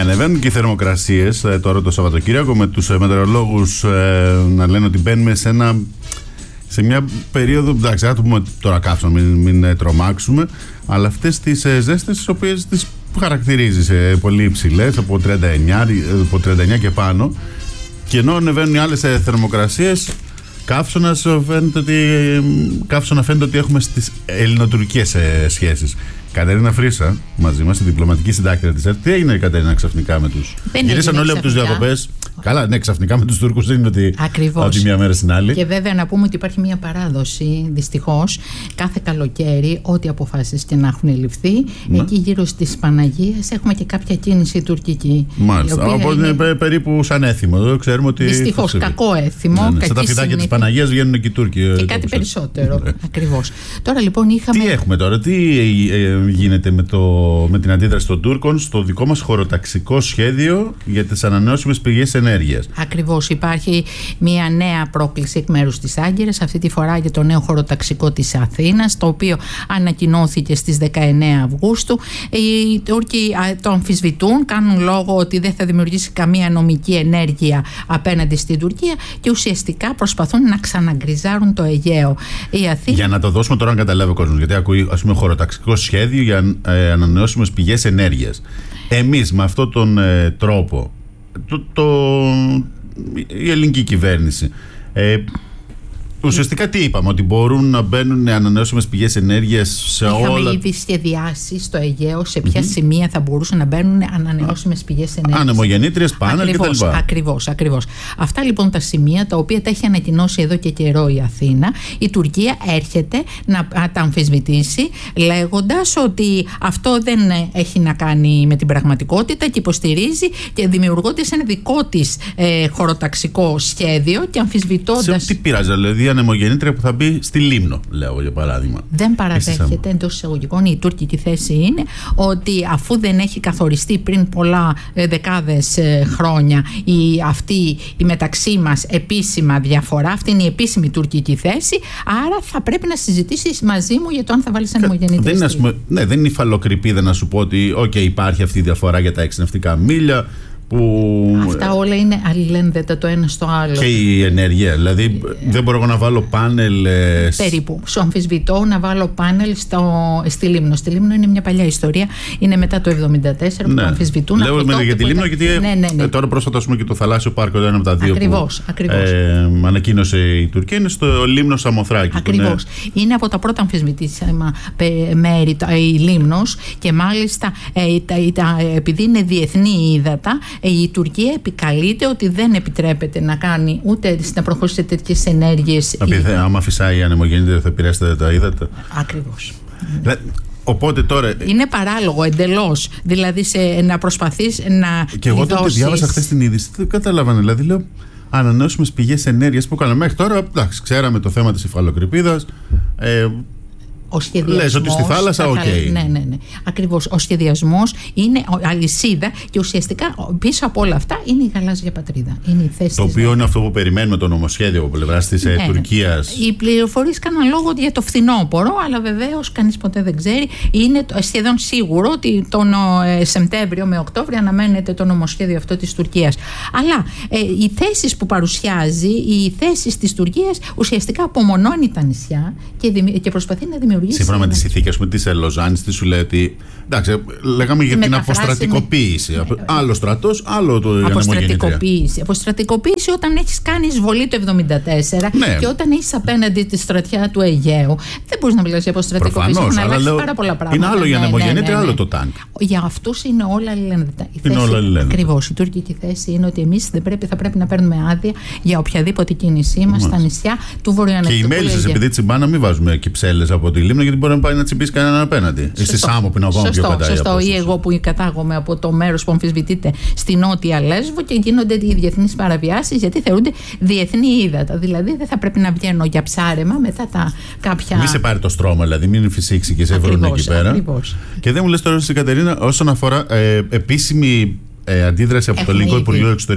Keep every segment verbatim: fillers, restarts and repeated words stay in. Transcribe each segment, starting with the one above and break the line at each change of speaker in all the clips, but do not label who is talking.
Ανεβαίνουν και οι θερμοκρασίες τώρα το Σαββατοκύριακο, με τους μετεωρολόγους ε, να λένε ότι μπαίνουμε σε, ένα, σε μια περίοδο. Εντάξει, θα το πούμε τώρα καύσωνα, μην, μην τρομάξουμε, αλλά αυτές τις ε, ζέστες, τις οποίες τις χαρακτηρίζει σε πολύ υψηλές, από τριάντα εννιά, από τριάντα εννιά και πάνω. Και ενώ ανεβαίνουν οι άλλες ε, θερμοκρασίες, καύσωνας φαίνεται ότι, καύσωνα φαίνεται ότι έχουμε στις ελληνοτουρκικές ε, σχέσεις. Κατερίνα Φρύσα, μαζί μας, η διπλωματική συντάκτρια της ΕΡΤ. Τι έγινε η Κατερίνα ξαφνικά με τους. Γυρίσαν όλοι από τους διακοπές. Καλά, ναι, ξαφνικά με τους Τούρκους δεν είναι ότι.
Ακριβώς.
Ότι μία μέρα στην άλλη.
Και βέβαια να πούμε ότι υπάρχει μια παράδοση, δυστυχώς, κάθε καλοκαίρι, ό,τι αποφάσεις και να έχουν ληφθεί, ναι. Εκεί γύρω στις Παναγίες έχουμε και κάποια κίνηση τουρκική.
Μάλιστα. Οπότε είναι... είναι περίπου σαν έθιμο. Εδώ ξέρουμε ότι.
Δυστυχώς, κακό έθιμο.
Ναι, ναι. Σε τα φυτάκια της Παναγίας βγαίνουν και οι Τούρκοι.
Και κάτι περισσότερο. Ναι. Ακριβώς. Τώρα λοιπόν είχαμε.
Τι έχουμε τώρα, τι ε, γίνεται με, το, με την αντίδραση των Τούρκων στο δικό μας χωροταξικό σχέδιο για τις ανανεώσιμες πηγές ενέργειας.
Ακριβώς. Υπάρχει μια νέα πρόκληση εκ μέρους της Άγκυρας, αυτή τη φορά για το νέο χωροταξικό της Αθήνας, το οποίο ανακοινώθηκε στις δεκαεννέα Αυγούστου. Οι Τούρκοι το αμφισβητούν, κάνουν λόγο ότι δεν θα δημιουργήσει καμία νομική ενέργεια απέναντι στην Τουρκία και ουσιαστικά προσπαθούν να ξαναγκριζάρουν το Αιγαίο. Η Αθήνα... Για
να το δώσουμε τώρα να καταλάβει ο κόσμος, γιατί ακούει, ας πούμε, χωροταξικό σχέδιο για ε, ανανεώσιμες πηγές ενέργειας. Εμείς με αυτόν τον ε, τρόπο, το, το, η ελληνική κυβέρνηση, ε, ουσιαστικά τι είπαμε, ότι μπορούν να μπαίνουν ανανεώσιμες πηγές ενέργειας σε
Είχαμε
όλα.
Είχαμε ήδη σχεδιάσει στο Αιγαίο σε ποια mm-hmm. σημεία θα μπορούσαν να μπαίνουν ανανεώσιμες πηγές ενέργειας.
Ανεμογεννήτριες, πάνελ κτλ.
Ακριβώς, ακριβώς. Αυτά λοιπόν τα σημεία, τα οποία τα έχει ανακοινώσει εδώ και καιρό η Αθήνα, η Τουρκία έρχεται να τα αμφισβητήσει, λέγοντας ότι αυτό δεν έχει να κάνει με την πραγματικότητα και υποστηρίζει και δημιουργώντας ένα δικό της ε, χωροταξικό σχέδιο και αμφισβητώντας.
Σε τι πειράζει, δηλαδή ανεμογεννήτρια που θα μπει στη Λίμνο, λέω για παράδειγμα.
Δεν παραδέχεται, εντός εισαγωγικών, η τουρκική θέση είναι ότι αφού δεν έχει καθοριστεί πριν πολλά ε, δεκάδες ε, χρόνια η, αυτή η μεταξύ μας επίσημα διαφορά, αυτή είναι η επίσημη τουρκική θέση, άρα θα πρέπει να συζητήσεις μαζί μου για το αν θα βάλεις ανεμογεννήτρια.
Δεν, πούμε, ναι, δεν είναι υφαλοκρηπίδα να σου πω ότι okay, υπάρχει αυτή η διαφορά για τα έξι ναυτικά μίλια. Που...
Αυτά όλα είναι αλληλένδετα το ένα στο άλλο.
Και η ενέργεια. Δηλαδή, ε, δεν μπορώ να βάλω πάνελ. Ε,
περίπου. Σου αμφισβητώ να βάλω πάνελ στο, στη Λίμνο. Στη Λίμνο είναι μια παλιά ιστορία. Είναι μετά το εβδομήντα τέσσερα που
ναι.
το αμφισβητούν.
Λέω με, για τη Λίμνο, ήταν... γιατί ναι, ναι, ναι. Ε, τώρα πρόσφατα και το θαλάσσιο πάρκο, ένα από τα δύο
ακριβώς,
που
ακριβώς.
Ε, ανακοίνωσε η Τουρκία, είναι στο Λίμνο Σαμοθράκη.
Ακριβώς. Είναι... είναι από τα πρώτα αμφισβητήσιμα μέρη η Λίμνος και μάλιστα ε, τα, τα, επειδή είναι διεθνή ύδατα, η Τουρκία επικαλείται ότι δεν επιτρέπεται να κάνει ούτε να προχωρήσει σε τέτοιες ενέργειες.
Επειδή άμα φυσάει η ανεμογεννήτρια θα επηρεάσετε τα ύδατα.
Ακριβώς.
Οπότε τώρα...
Είναι παράλογο εντελώς. Δηλαδή σε, να προσπαθείς να.
Και εγώ τότε διάβασα χθες την είδηση. Δεν καταλάβανε. Δηλαδή λέω ανανεώσιμες πηγές ενέργειας που κάναμε μέχρι τώρα. Εντάξει, ξέραμε το θέμα της υφαλοκρηπίδας. Ε,
Ο σχεδιασμός.
Λες ότι στη θάλασσα, οκ. Okay.
Ναι, ναι, ναι. Ακριβώς. Ο σχεδιασμός είναι αλυσίδα και ουσιαστικά πίσω από όλα αυτά είναι η γαλάζια πατρίδα. Είναι η θέση
το
της
οποίο
δε...
είναι αυτό που περιμένουμε το νομοσχέδιο από πλευράς της ναι, Τουρκίας.
Οι πληροφορίες κάναν λόγο για το φθινόπωρο, αλλά βεβαίως κανείς ποτέ δεν ξέρει. Είναι σχεδόν σίγουρο ότι τον ε, Σεπτέμβριο με Οκτώβριο αναμένεται το νομοσχέδιο αυτό της Τουρκίας. Αλλά ε, οι θέσεις που παρουσιάζει, οι θέσεις της Τουρκίας ουσιαστικά απομονώνει τα νησιά και, δημι... και προσπαθεί να δημιουργήσει.
Σύμφωνα με τη συνθήκη τη Λοζάνης, τι σου λέει ότι. Εντάξει, λέγαμε για την αποστρατικοποίηση. Με... Άλλο στρατός, άλλο το
αποστρατικοποίηση. Αποστρατικοποίηση όταν έχεις κάνει εισβολή το εβδομήντα τέσσερα ναι. και όταν έχεις απέναντι τη στρατιά του Αιγαίου. Δεν μπορείς να μιλάς για αποστρατικοποίηση.
Προφανώς,
έχουν αλλάξει
λέω,
πάρα πολλά πράγματα.
Είναι άλλο η ανεμογεννήτρια, ναι, ναι, ναι, ναι. άλλο το τάγκ.
Για αυτούς είναι όλα αλληλένδετα.
Είναι όλα αλληλένδετα.
Ακριβώς. Η τουρκική θέση είναι ότι εμείς δεν πρέπει, θα πρέπει να παίρνουμε άδεια για οποιαδήποτε κίνησή μας στα νησιά του βορειοανατολικού.
Και οι μέλισσες, επειδή τσιμπάνε, να μην βάζουμε κυψέλες από τη Λίμνο, γιατί μπορεί να πάει να τσιμπήσει κανέναν απέναντι. Ή στη Σάμο που είναι ακόμα πιο κοντά.
Σωστό. Ή εγώ που κατάγομαι από το μέρος που αμφισβητείται στη Νότια Λέσβο και γίνονται οι διεθνείς παραβιάσεις, γιατί θεωρούνται διεθνή ύδατα. Δηλαδή δεν θα πρέπει να βγαίνω για ψάρεμα μετά τα κάποια.
Μην σε πάρει το στρώμα, δηλαδή, μην φυσήξει και σε βρουν εκεί πέρα.
Ακριβώς.
Και δεν μου λες τώρα στην Κατερίνα, όσον αφορά ε, επίσημη. Ε, αντίδραση από Έχουμε το Ελληνικό Υπουργείο Εξωτερικών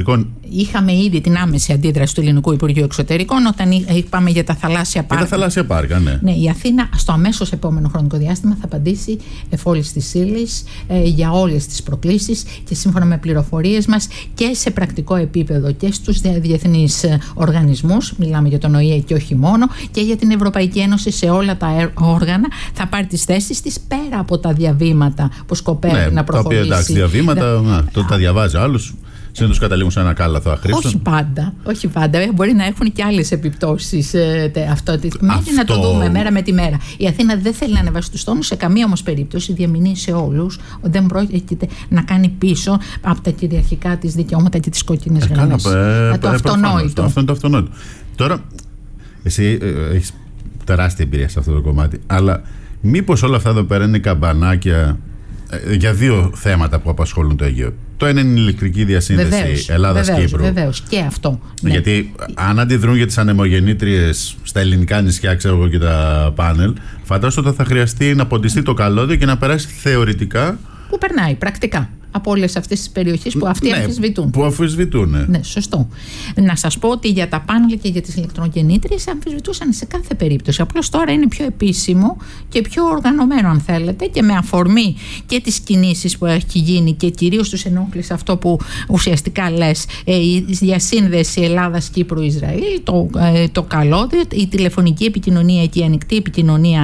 είχαμε ήδη την άμεση αντίδραση του Ελληνικού Υπουργείου Εξωτερικών όταν είπαμε για τα θαλάσσια πάρκα.
Για τα θαλάσσια πάρκα, ναι.
Ναι, η Αθήνα στο αμέσως επόμενο χρονικό διάστημα θα απαντήσει εφόλης της ύλης ε, για όλες τις προκλήσεις και σύμφωνα με πληροφορίες μας και σε πρακτικό επίπεδο και στους διεθνείς οργανισμούς, μιλάμε για τον Ο Η Ε και όχι μόνο, και για την Ευρωπαϊκή Ένωση σε όλα τα όργανα, θα πάρει τις θέσεις της πέρα από τα διαβήματα που σκοπεύει ναι, να προχωρήσει.
Τα οποία εντάξει, διαβήματα, Δε... να, το, τα διαβάζει άλλους. Συνήθως καταλήγουν σε ένα κάλαθο αχρήστων.
Όχι πάντα, όχι πάντα. Μπορεί να έχουν και άλλες επιπτώσεις. Ε, αυτό. Μέχρι να το δούμε μέρα με τη μέρα. Η Αθήνα δεν θέλει να ανεβάσει τους τόνους σε καμία όμως περίπτωση. Διαμηνύει σε όλους ότι δεν πρόκειται να κάνει πίσω από τα κυριαρχικά της δικαιώματα και τις κόκκινες
ε,
γραμμές. Ε, το ε, αυτονόητο.
Αυτό είναι το αυτονόητο. Τώρα, εσύ ε, έχεις τεράστια εμπειρία σε αυτό το κομμάτι, αλλά μήπως όλα αυτά εδώ πέρα είναι καμπανάκια ε, για δύο θέματα που απασχολούν το Αιγαίο. Το ένα είναι η ηλεκτρική διασύνδεση Ελλάδας-Κύπρου.
Βεβαίως, και αυτό. Ναι.
Γιατί αν αντιδρούν για τις ανεμογεννήτριες στα ελληνικά νησιά, ξέρω εγώ, και τα πάνελ, φαντάζομαι ότι θα χρειαστεί να ποντιστεί το καλώδιο και να περάσει θεωρητικά.
Που περνάει πρακτικά από όλες αυτές τις περιοχές που αυτοί ναι, αμφισβητούν.
Που αμφισβητούν. Ναι.
ναι, σωστό. Να σας πω ότι για τα πάνελ και για τις ηλεκτρογεννήτριες αμφισβητούσαν σε κάθε περίπτωση. Απλώς τώρα είναι πιο επίσημο και πιο οργανωμένο, αν θέλετε, και με αφορμή και τις κινήσεις που έχει γίνει και κυρίως τους ενόχλησε αυτό που ουσιαστικά λες, η διασύνδεση Ελλάδας-Κύπρου-Ισραήλ, το, το καλώδιο, η τηλεφωνική επικοινωνία και η ανοιχτή επικοινωνία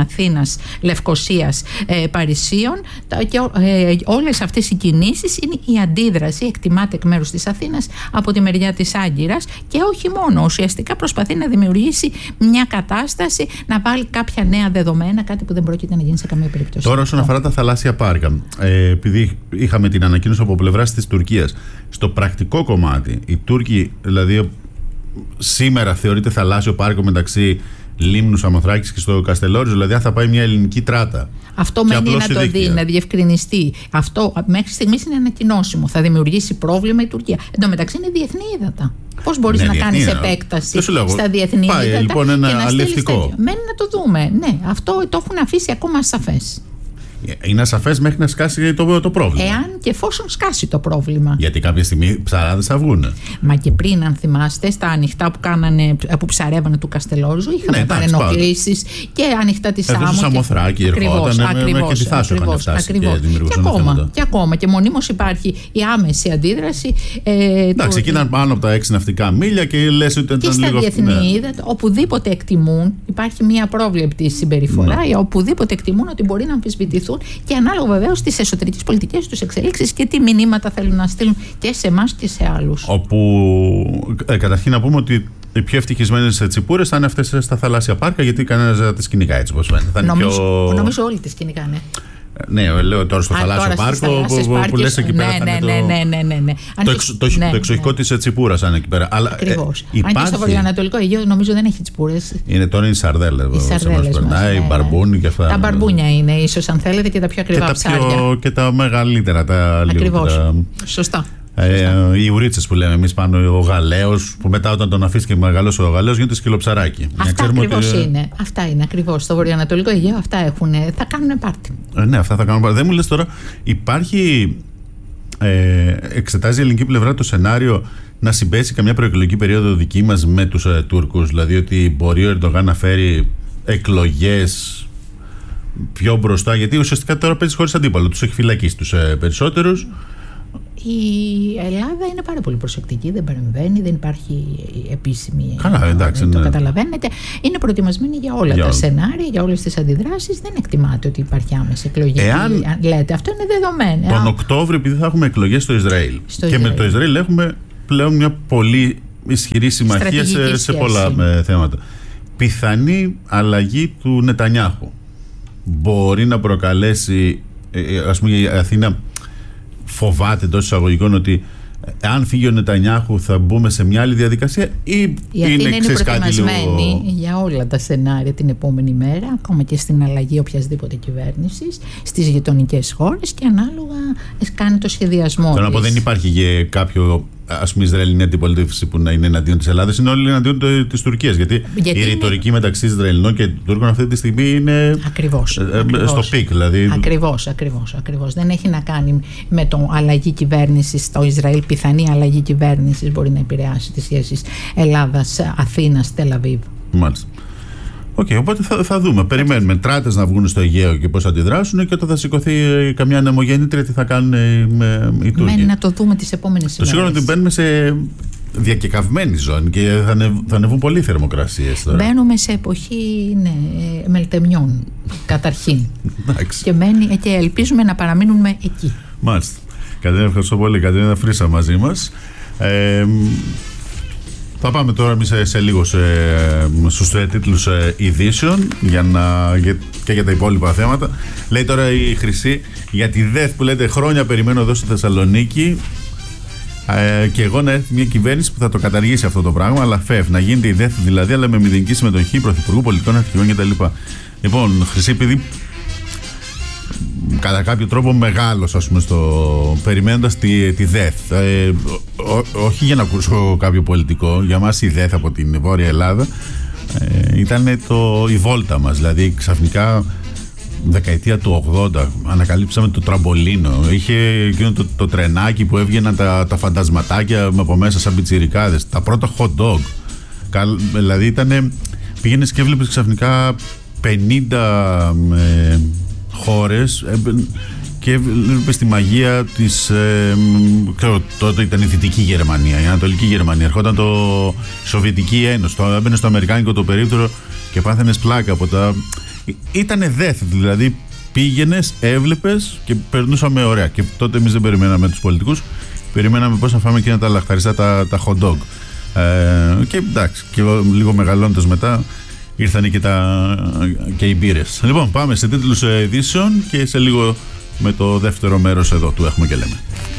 Αθήνας-Λευκοσίας-Παρισίων και όλες αυτές οι κινήσεις είναι η αντίδραση, εκτιμάται εκ μέρους της Αθήνας από τη μεριά της Άγκυρας και όχι μόνο. Ουσιαστικά προσπαθεί να δημιουργήσει μια κατάσταση, να βάλει κάποια νέα δεδομένα, κάτι που δεν πρόκειται να γίνει σε καμία περίπτωση.
Τώρα, όσον αφορά τα θαλάσσια πάρκα, ε, επειδή είχαμε την ανακοίνωση από πλευράς της Τουρκίας, στο πρακτικό κομμάτι, οι Τούρκοι, δηλαδή σήμερα θεωρείται θαλάσσιο πάρκο μεταξύ Λίμνου, Σαμοθράκης και στο Καστελόριζο, δηλαδή αν θα πάει μια ελληνική τράτα.
Αυτό μένει να το δει, να διευκρινιστεί. Αυτό μέχρι στιγμής είναι ανακοινώσιμο. Θα δημιουργήσει πρόβλημα η Τουρκία. Εν τω μεταξύ είναι διεθνή ύδατα. Πώς μπορείς ναι, να κάνεις είναι. επέκταση στα διεθνή
πάει,
ύδατα
λοιπόν, ένα
και να στείλεις τέτοιο. Μένει να το δούμε. Ναι, αυτό το έχουν αφήσει ακόμα ασαφές.
Είναι ασαφές μέχρι να σκάσει το, το πρόβλημα.
Εάν και εφόσον σκάσει το πρόβλημα.
Γιατί κάποια στιγμή ψαράδες θα βγουν.
Μα και πριν, αν θυμάστε, στα ανοιχτά που, κάνανε, που ψαρεύανε του Καστελόριζου, είχαμε ναι, παρενοχλήσεις και ανοιχτά τη Σάμου.
Εδώ στο Σαμοθράκη ερχόταν και τη Θάσο είχαν φτάσει και δημιουργούσαν
και ακόμα,
θέματα.
Και ακόμα. Και μονίμως υπάρχει η άμεση αντίδραση.
Ε, Εντάξει, εκεί ήταν πάνω από τα έξι ναυτικά μίλια και λες ότι ήταν λίγο.
Και στα διεθνή ύδατα, οπουδήποτε εκτιμούν, υπάρχει μια πρόβλεπτη συμπεριφορά, οπουδήποτε εκτιμούν ότι μπορεί να αμφισβητηθούν. Και ανάλογα βεβαίως στις εσωτερικές πολιτικές τους εξελίξεις και τι μηνύματα θέλουν να στείλουν και σε εμάς και σε άλλους.
Όπου ε, καταρχήν να πούμε ότι οι πιο ευτυχισμένες τσιπούρες θα είναι αυτές στα θαλάσσια πάρκα, γιατί κανένας δεν τις κυνηγάει, έτσι όπως φαίνεται.
Νομίζω,
πιο...
νομίζω όλοι τις κυνηγάνε.
Ναι, λέω τώρα στο Α, θαλάσσιο τώρα πάρκο που, που λες εκεί πέρα.
Ναι, ναι, ναι, ναι, ναι, ναι.
Το, εξ, το, ναι, το εξοχικό ναι. της τσιπούρας αν εκεί πέρα.
Ακριβώς.
Ε, υπάρχει...
Αν και στο βορειοανατολικό Αιγαίο νομίζω δεν έχει τσιπούρες.
Είναι τώρα οι σαρδέλες.
Οι σαρδέλες μας, ναι,
οι μπαρμπούνι και αυτά.
Τα μπαρμπούνια είναι ίσως αν θέλετε και τα πιο ακριβά ψάρια.
Και τα μεγαλύτερα.
Ακριβώς. Σωστά.
Ε, οι ουρίτσες που λέμε εμείς πάνω, ο γαλέος, που μετά όταν τον αφήσει και μεγαλώσει ο γαλέος γίνεται σκυλοψαράκι.
Αυτά ακριβώς ότι... είναι. Αυτά είναι ακριβώς. Στο βορειοανατολικό Αιγαίο αυτά έχουν. Θα κάνουν πάρτι.
Ε, ναι, αυτά θα κάνουν πάρτι. Δεν μου λες τώρα, υπάρχει. Ε, εξετάζει η ελληνική πλευρά το σενάριο να συμπέσει καμιά προεκλογική περίοδο δική μας με τους ε, Τούρκους, δηλαδή ότι μπορεί ο Ερντογάν να φέρει εκλογές πιο μπροστά, γιατί ουσιαστικά τώρα παίζει χωρίς αντίπαλο. Τους έχει φυλακίσει τους ε, περισσότερους.
Η Ελλάδα είναι πάρα πολύ προσεκτική, δεν παρεμβαίνει, δεν υπάρχει επίσημη.
Καλά, εντάξει,
το
ναι.
καταλαβαίνετε. Είναι προετοιμασμένη για όλα για τα σενάρια, για όλες τις αντιδράσεις. Δεν εκτιμάται ότι υπάρχει άμεση εκλογική. Εάν... Λέτε, αυτό είναι δεδομένο.
Τον Οκτώβριο, επειδή θα έχουμε εκλογές στο Ισραήλ. Στο και Ισραήλ. Με το Ισραήλ έχουμε πλέον μια πολύ ισχυρή συμμαχία σε, σε πολλά με, θέματα. Πιθανή αλλαγή του Νετανιάχου μπορεί να προκαλέσει, ας πούμε, η Αθήνα. Φοβάται εντός εισαγωγικών ότι αν φύγει ο Νετανιάχου θα μπούμε σε μια άλλη διαδικασία ή
η Αθήνα
είναι,
είναι προετοιμασμένη λίγο... για όλα τα σενάρια την επόμενη μέρα, ακόμα και στην αλλαγή οποιασδήποτε κυβέρνησης στις γειτονικές χώρες και ανάλογα κάνει το σχεδιασμό.
Θέλω να πω, δεν υπάρχει κάποιο ας πούμε Ισραηλινή αντιπολίτευση που να είναι εναντίον της Ελλάδας, είναι όλοι εναντίον της Τουρκίας. Γιατί, γιατί η ρητορική είναι... μεταξύ Ισραηλινών και Τούρκων αυτή τη στιγμή είναι
ακριβώς,
ε,
ακριβώς.
στο πικ. Δηλαδή...
Ακριβώς, ακριβώς, ακριβώς. Δεν έχει να κάνει με το αλλαγή κυβέρνησης στο Ισραήλ. Πιθανή αλλαγή κυβέρνησης μπορεί να επηρεάσει τις σχέσεις Ελλάδας-Αθήνας-Τελαβίβ.
Μάλιστα. Οκ, okay, οπότε θα, θα δούμε. Περιμένουμε τράτες να βγουν στο Αιγαίο και πώς θα αντιδράσουν, και όταν θα σηκωθεί καμιά ανεμογέννητρια, τι θα κάνουν οι Τούρκοι.
Μένει να το δούμε τις επόμενες ημέρες.
Το σίγουρο είναι ότι μπαίνουμε σε διακεκαυμένη ζώνη και θα, ανεβ, θα ανεβούν πολλοί θερμοκρασίες τώρα.
Μπαίνουμε σε εποχή ναι, μελτεμιών, καταρχήν. και, μένει, και ελπίζουμε να παραμείνουμε εκεί.
Μάλιστα. Κατερίνα, ευχαριστώ πολύ. Κατερίνα Φρύσα μαζί μας. Ε, Θα πάμε τώρα εμείς σε, σε λίγο σε, στους ε, τίτλους ε, ειδήσεων για να, για, και για τα υπόλοιπα θέματα. Λέει τώρα η Χρυσή για τη ΔΕΘ που λέτε χρόνια περιμένω εδώ στη Θεσσαλονίκη, ε, και εγώ να έρθει μια κυβέρνηση που θα το καταργήσει αυτό το πράγμα, αλλά φεύ, να γίνεται η ΔΕΘ δηλαδή, αλλά με μηδενική συμμετοχή πρωθυπουργού, πολιτικών αρχηγών κτλ. Λοιπόν, Χρυσή, επειδή κατά κάποιο τρόπο μεγάλος, ας πούμε, στο, περιμένοντας τη, τη ΔΕΘ, ε, ό, όχι για να ακούσω κάποιο πολιτικό, για μας η ΔΕΘ από την Βόρεια Ελλάδα ε, ήταν το, η βόλτα μας. Δηλαδή ξαφνικά δεκαετία του ογδόντα ανακαλύψαμε το τραμπολίνο, είχε εκείνο το, το τρενάκι που έβγαιναν τα, τα φαντασματάκια από μέσα σαν πιτσιρικάδες, τα πρώτα hot dog. Καλ, δηλαδή ήταν, πήγαινες και έβλεπες ξαφνικά πενήντα ε, χώρες και έβλεπες τη μαγεία της ε, ξέρω, τότε ήταν η Δυτική Γερμανία, η Ανατολική Γερμανία, ερχόταν το Σοβιετική Ένωση, το έμπαινε στο Αμερικάνικο το περίπτερο και πάθαινες πλάκα από τα... Ήτανε ΔΕΘ, δηλαδή πήγαινες, έβλεπες και περνούσαμε ωραία. Και τότε εμείς δεν περιμέναμε τους πολιτικούς, περιμέναμε πώς θα φάμε εκείνα τα λαχταριστά, τα, τα hot dog. Ε, και εντάξει, και λίγο μεγαλώνοντας μετά ήρθαν και, τα, και οι μπύρες. Λοιπόν, πάμε σε τίτλους ειδήσεων και σε λίγο με το δεύτερο μέρος εδώ του Έχουμε και Λέμε.